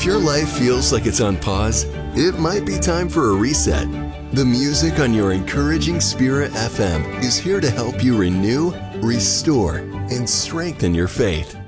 your life feels like it's on pause, it might be time for a reset. The music on your encouraging Spirit FM is here to help you renew, restore, and strengthen your faith.